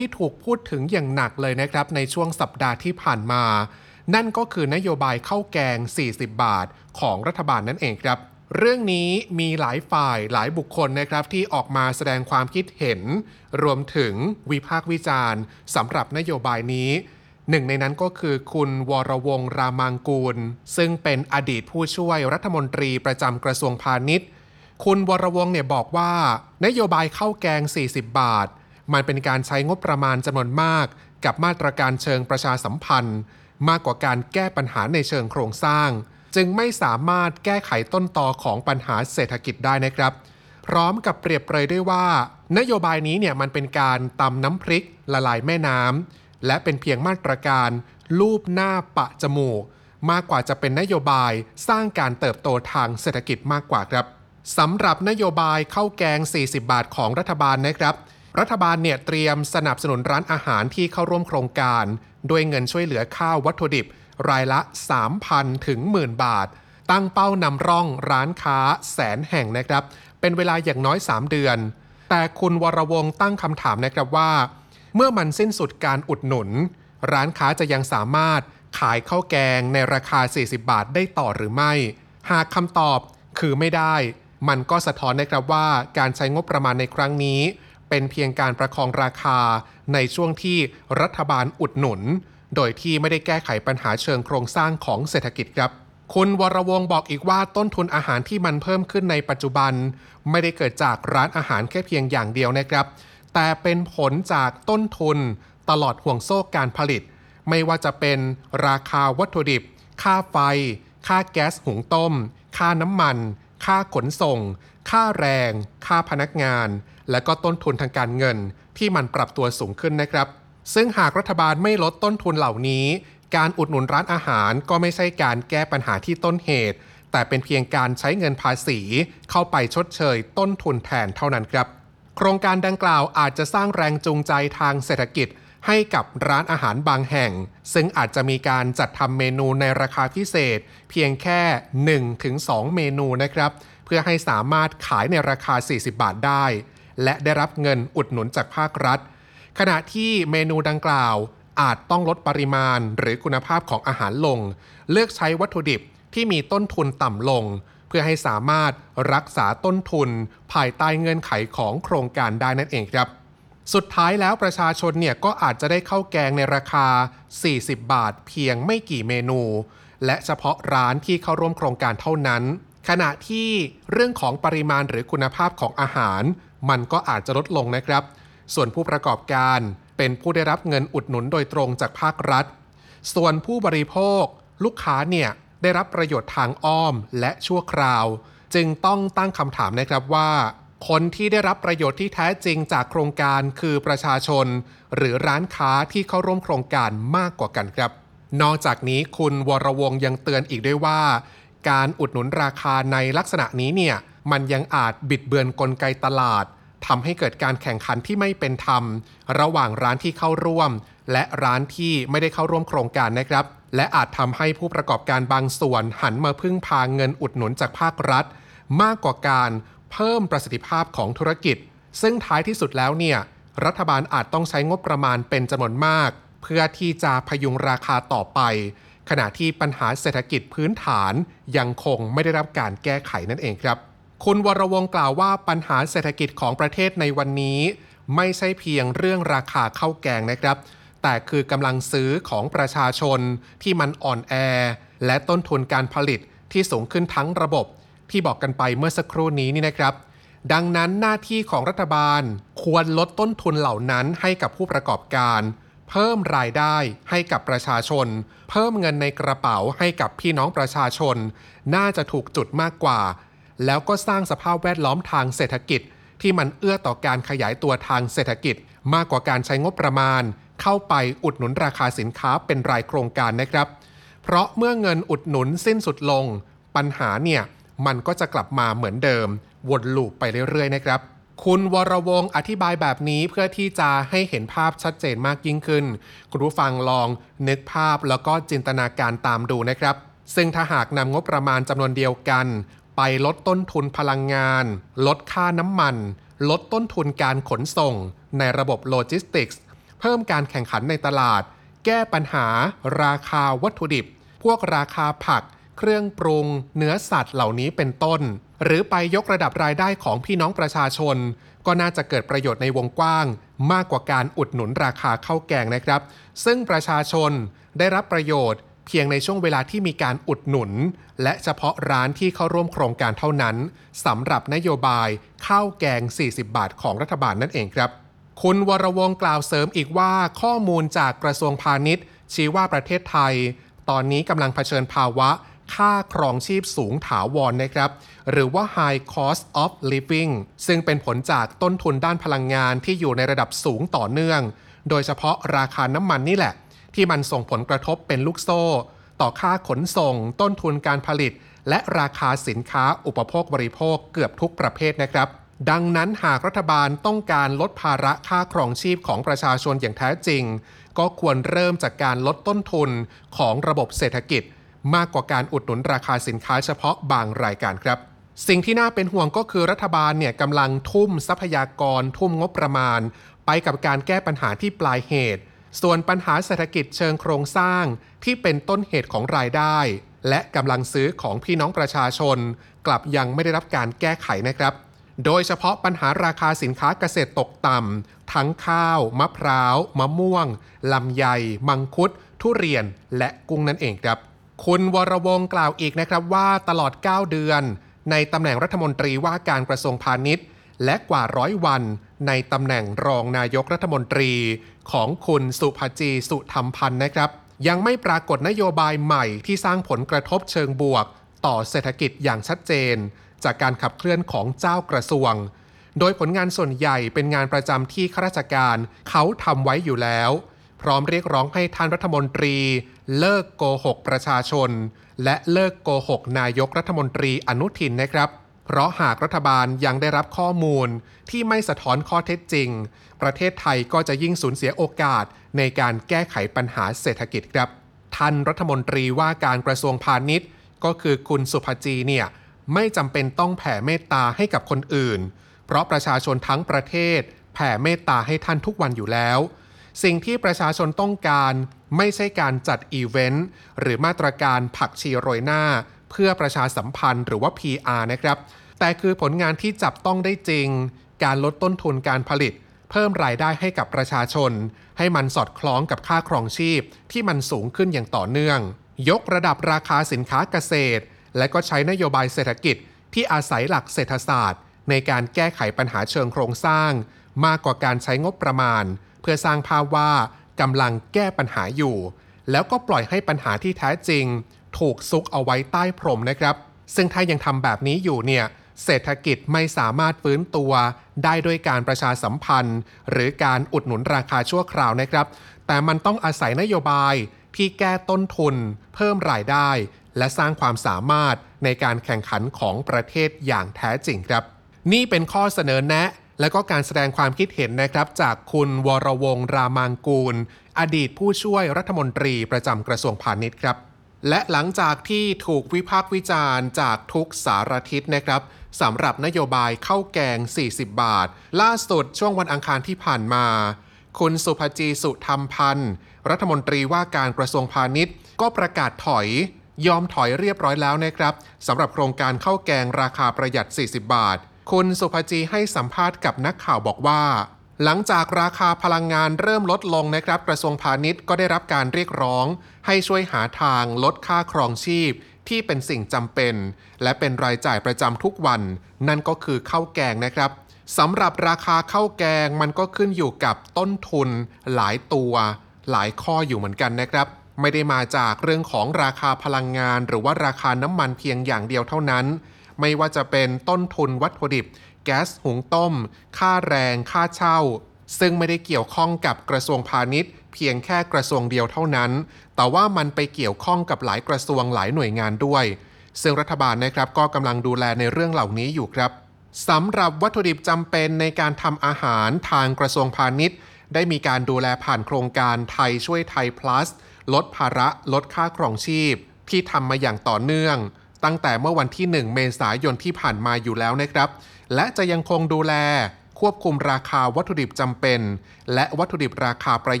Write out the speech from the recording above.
ที่ถูกพูดถึงอย่างหนักเลยนะครับในช่วงสัปดาห์ที่ผ่านมานั่นก็คือนโยบายข้าวแกง40บาทของรัฐบาลนั่นเองครับเรื่องนี้มีหลายฝ่ายหลายบุคคลนะครับที่ออกมาแสดงความคิดเห็นรวมถึงวิพากษ์วิจารณ์สำหรับนโยบายนี้หนึ่งในนั้นก็คือคุณวรวงศ์รามังกูลซึ่งเป็นอดีตผู้ช่วยรัฐมนตรีประจำกระทรวงพาณิชย์คุณวรวงศ์เนี่ยบอกว่านโยบายข้าวแกง40บาทมันเป็นการใช้งบประมาณจำนวนมากกับมาตรการเชิงประชาสัมพันธ์มากกว่าการแก้ปัญหาในเชิงโครงสร้างจึงไม่สามารถแก้ไขต้นตอของปัญหาเศรษฐกิจได้นะครับพร้อมกับเปรียบเปรยด้วยว่านโยบายนี้เนี่ยมันเป็นการตำน้ำพริกละลายแม่น้ำและเป็นเพียงมาตรการลูบหน้าปะจมูกมากกว่าจะเป็นนโยบายสร้างการเติบโตทางเศรษฐกิจมากกว่าครับสำหรับนโยบายข้าวแกง40บาทของรัฐบาลนะครับรัฐบาลเนี่ยเตรียมสนับสนุนร้านอาหารที่เข้าร่วมโครงการด้วยเงินช่วยเหลือข้าววัตถุดิบรายละ 3,000 ถึง 10,000 บาทตั้งเป้านำร่องร้านค้าแสนแห่งนะครับเป็นเวลาอย่างน้อย3เดือนแต่คุณวรวงศ์ตั้งคำถามนะครับว่าเมื่อมันสิ้นสุดการอุดหนุนร้านค้าจะยังสามารถขายข้าวแกงในราคา40บาทได้ต่อหรือไม่หากคำตอบคือไม่ได้มันก็สะท้อนนะครับว่าการใช้งบประมาณในครั้งนี้เป็นเพียงการประคองราคาในช่วงที่รัฐบาลอุดหนุนโดยที่ไม่ได้แก้ไขปัญหาเชิงโครงสร้างของเศรษฐกิจครับคุณวรวงศ์บอกอีกว่าต้นทุนอาหารที่มันเพิ่มขึ้นในปัจจุบันไม่ได้เกิดจากร้านอาหารแค่เพียงอย่างเดียวนะครับแต่เป็นผลจากต้นทุนตลอดห่วงโซ่การผลิตไม่ว่าจะเป็นราคาวัตถุดิบค่าไฟค่าแก๊สหุงต้มค่าน้ำมันค่าขนส่งค่าแรงค่าพนักงานและก็ต้นทุนทางการเงินที่มันปรับตัวสูงขึ้นนะครับซึ่งหากรัฐบาลไม่ลดต้นทุนเหล่านี้การอุดหนุนร้านอาหารก็ไม่ใช่การแก้ปัญหาที่ต้นเหตุแต่เป็นเพียงการใช้เงินภาษีเข้าไปชดเชยต้นทุนแทนเท่านั้นครับโครงการดังกล่าวอาจจะสร้างแรงจูงใจทางเศรษฐกิจให้กับร้านอาหารบางแห่งซึ่งอาจจะมีการจัดทำเมนูในราคาพิเศษเพียงแค่ 1-2 เมนูนะครับเพื่อให้สามารถขายในราคา40บาทได้และได้รับเงินอุดหนุนจากภาครัฐขณะที่เมนูดังกล่าวอาจต้องลดปริมาณหรือคุณภาพของอาหารลงเลือกใช้วัตถุดิบที่มีต้นทุนต่ำลงเพื่อให้สามารถรักษาต้นทุนภายใต้เงื่อนไขของโครงการได้นั่นเองครับสุดท้ายแล้วประชาชนเนี่ยก็อาจจะได้ข้าวแกงในราคา40บาทเพียงไม่กี่เมนูและเฉพาะร้านที่เข้าร่วมโครงการเท่านั้นขณะที่เรื่องของปริมาณหรือคุณภาพของอาหารมันก็อาจจะลดลงนะครับส่วนผู้ประกอบการเป็นผู้ได้รับเงินอุดหนุนโดยตรงจากภาครัฐส่วนผู้บริโภคลูกค้าเนี่ยได้รับประโยชน์ทางอ้อมและชั่วคราวจึงต้องตั้งคำถามนะครับว่าคนที่ได้รับประโยชน์ที่แท้จริงจากโครงการคือประชาชนหรือร้านค้าที่เข้าร่วมโครงการมากกว่ากันครับนอกจากนี้คุณวรวงศ์ยังเตือนอีกด้วยว่าการอุดหนุนราคาในลักษณะนี้เนี่ยมันยังอาจบิดเบือนกลไกตลาดทำให้เกิดการแข่งขันที่ไม่เป็นธรรมระหว่างร้านที่เข้าร่วมและร้านที่ไม่ได้เข้าร่วมโครงการนะครับและอาจทำให้ผู้ประกอบการบางส่วนหันมาพึ่งพาเงินอุดหนุนจากภาครัฐมากกว่าการเพิ่มประสิทธิภาพของธุรกิจซึ่งท้ายที่สุดแล้วเนี่ยรัฐบาลอาจต้องใช้งบประมาณเป็นจำนวนมากเพื่อที่จะพยุงราคาต่อไปขณะที่ปัญหาเศรษฐกิจพื้นฐานยังคงไม่ได้รับการแก้ไขนั่นเองครับคุณวรวงศ์กล่าวว่าปัญหาเศรษฐกิจของประเทศในวันนี้ไม่ใช่เพียงเรื่องราคาข้าวแกงนะครับแต่คือกำลังซื้อของประชาชนที่มันอ่อนแอและต้นทุนการผลิตที่สูงขึ้นทั้งระบบที่บอกกันไปเมื่อสักครู่นี้นี่นะครับดังนั้นหน้าที่ของรัฐบาลควรลดต้นทุนเหล่านั้นให้กับผู้ประกอบการเพิ่มรายได้ให้กับประชาชนเพิ่มเงินในกระเป๋าให้กับพี่น้องประชาชนน่าจะถูกจุดมากกว่าแล้วก็สร้างสภาพแวดล้อมทางเศรษฐกิจที่มันเอื้อต่อการขยายตัวทางเศรษฐกิจมากกว่าการใช้งบประมาณเข้าไปอุดหนุนราคาสินค้าเป็นรายโครงการนะครับเพราะเมื่อเงินอุดหนุนสิ้นสุดลงปัญหาเนี่ยมันก็จะกลับมาเหมือนเดิมวนลูปไปเรื่อยๆนะครับคุณวรวงศ์อธิบายแบบนี้เพื่อที่จะให้เห็นภาพชัดเจนมากยิ่งขึ้นคุณผู้ฟังลองนึกภาพแล้วก็จินตนาการตามดูนะครับซึ่งถ้าหากนำงบประมาณจำนวนเดียวกันไปลดต้นทุนพลังงานลดค่าน้ำมันลดต้นทุนการขนส่งในระบบโลจิสติกส์เพิ่มการแข่งขันในตลาดแก้ปัญหาราคาวัตถุดิบพวกราคาผักเครื่องปรุงเนื้อสัตว์เหล่านี้เป็นต้นหรือไปยกระดับรายได้ของพี่น้องประชาชนก็น่าจะเกิดประโยชน์ในวงกว้างมากกว่าการอุดหนุนราคาข้าวแกงนะครับซึ่งประชาชนได้รับประโยชน์เพียงในช่วงเวลาที่มีการอุดหนุนและเฉพาะร้านที่เข้าร่วมโครงการเท่านั้นสำหรับนโยบายข้าวแกง40 บาทของรัฐบาลนั่นเองครับคุณวรวงศ์กล่าวเสริมอีกว่าข้อมูลจากกระทรวงพาณิชย์ชี้ว่าประเทศไทยตอนนี้กำลังเผชิญภาวะค่าครองชีพสูงถาวรนะครับหรือว่า high cost of living ซึ่งเป็นผลจากต้นทุนด้านพลังงานที่อยู่ในระดับสูงต่อเนื่องโดยเฉพาะราคาน้ำมันนี่แหละที่มันส่งผลกระทบเป็นลูกโซ่ต่อค่าขนส่งต้นทุนการผลิตและราคาสินค้าอุปโภคบริโภคเกือบทุกประเภทนะครับดังนั้นหากรัฐบาลต้องการลดภาระค่าครองชีพของประชาชนอย่างแท้จริงก็ควรเริ่มจากการลดต้นทุนของระบบเศรษฐกิจมากกว่าการอุดหนุนราคาสินค้าเฉพาะบางรายการครับสิ่งที่น่าเป็นห่วงก็คือรัฐบาลเนี่ยกำลังทุ่มทรัพยากรทุ่มงบประมาณไปกับการแก้ปัญหาที่ปลายเหตุส่วนปัญหาเศรษฐกิจเชิงโครงสร้างที่เป็นต้นเหตุของรายได้และกำลังซื้อของพี่น้องประชาชนกลับยังไม่ได้รับการแก้ไขนะครับโดยเฉพาะปัญหาราคาสินค้าเกษตรตกต่ำทั้งข้าวมะพร้าวมะม่วงลำไยมังคุดทุเรียนและกุ้งนั่นเองครับคุณวรวงศ์กล่าวอีกนะครับว่าตลอด9 เดือนในตำแหน่งรัฐมนตรีว่าการกระทรวงพาณิชย์และกว่า100 วันในตำแหน่งรองนายกรัฐมนตรีของคุณสุภจีสุธรรมพันธ์นะครับยังไม่ปรากฏนโยบายใหม่ที่สร้างผลกระทบเชิงบวกต่อเศรษฐกิจอย่างชัดเจนจากการขับเคลื่อนของเจ้ากระทรวงโดยผลงานส่วนใหญ่เป็นงานประจำที่ข้าราชการเขาทำไว้อยู่แล้วพร้อมเรียกร้องให้ท่านรัฐมนตรีเลิกโกหกประชาชนและเลิกโกหกนายกรัฐมนตรีอนุทินนะครับเพราะหากรัฐบาลยังได้รับข้อมูลที่ไม่สะท้อนข้อเท็จจริงประเทศไทยก็จะยิ่งสูญเสียโอกาสในการแก้ไขปัญหาเศรษฐกิจครับท่านรัฐมนตรีว่าการกระทรวงพาณิชย์ก็คือคุณสุภจีเนี่ยไม่จำเป็นต้องแผ่เมตตาให้กับคนอื่นเพราะประชาชนทั้งประเทศแผ่เมตตาให้ท่านทุกวันอยู่แล้วสิ่งที่ประชาชนต้องการไม่ใช่การจัดอีเวนต์หรือมาตรการผักชีโรยหน้าเพื่อประชาสัมพันธ์หรือว่า PR นะครับแต่คือผลงานที่จับต้องได้จริงการลดต้นทุนการผลิตเพิ่มรายได้ให้กับประชาชนให้มันสอดคล้องกับค่าครองชีพที่มันสูงขึ้นอย่างต่อเนื่องยกระดับราคาสินค้าเกษตรและก็ใช้นโยบายเศรษฐกิจที่อาศัยหลักเศรษฐศาสตร์ในการแก้ไขปัญหาเชิงโครงสร้างมากกว่าการใช้งบประมาณเพื่อสร้างภาพว่ากำลังแก้ปัญหาอยู่แล้วก็ปล่อยให้ปัญหาที่แท้จริงถูกซุกเอาไว้ใต้พรมนะครับซึ่งถ้ายังทำแบบนี้อยู่เนี่ยเศรษฐกิจไม่สามารถฟื้นตัวได้ด้วยการประชาสัมพันธ์หรือการอุดหนุนราคาชั่วคราวนะครับแต่มันต้องอาศัยนโยบายที่แก้ต้นทุนเพิ่มรายได้และสร้างความสามารถในการแข่งขันของประเทศอย่างแท้จริงครับนี่เป็นข้อเสนอแนะและก็การแสดงความคิดเห็นนะครับจากคุณวรวงศ์รามางกูลอดีตผู้ช่วยรัฐมนตรีประจำกระทรวงพาณิชย์ครับและหลังจากที่ถูกวิพากษ์วิจารณ์จากทุกสารทิศนะครับสำหรับนโยบายข้าวแกง40 บาทล่าสุดช่วงวันอังคารที่ผ่านมาคุณสุภจีสุธรรมพันธ์รัฐมนตรีว่าการกระทรวงพาณิชย์ก็ประกาศยอมถอยเรียบร้อยแล้วนะครับสำหรับโครงการข้าวแกงราคาประหยัด40 บาทคุณสุภจีให้สัมภาษณ์กับนักข่าวบอกว่าหลังจากราคาพลังงานเริ่มลดลงนะครับกระทรวงพาณิชย์ก็ได้รับการเรียกร้องให้ช่วยหาทางลดค่าครองชีพที่เป็นสิ่งจำเป็นและเป็นรายจ่ายประจำทุกวันนั่นก็คือข้าวแกงนะครับสำหรับราคาข้าวแกงมันก็ขึ้นอยู่กับต้นทุนหลายตัวหลายข้ออยู่เหมือนกันนะครับไม่ได้มาจากเรื่องของราคาพลังงานหรือว่าราคาน้ำมันเพียงอย่างเดียวเท่านั้นไม่ว่าจะเป็นต้นทุนวัตถุดิบแก๊สหุงต้มค่าแรงค่าเช่าซึ่งไม่ได้เกี่ยวข้องกับกระทรวงพาณิชย์เพียงแค่กระทรวงเดียวเท่านั้นแต่ว่ามันไปเกี่ยวข้องกับหลายกระทรวงหลายหน่วยงานด้วยซึ่งรัฐบาลนะครับก็กำลังดูแลในเรื่องเหล่านี้อยู่ครับสำหรับวัตถุดิบจำเป็นในการทำอาหารทางกระทรวงพาณิชย์ได้มีการดูแลผ่านโครงการไทยช่วยไทย plus ลดภาระลดค่าครองชีพที่ทำมาอย่างต่อเนื่องตั้งแต่เมื่อวันที่1 เมษายนที่ผ่านมาอยู่แล้วนะครับและจะยังคงดูแลควบคุมราคาวัตถุดิบจำเป็นและวัตถุดิบราคาประ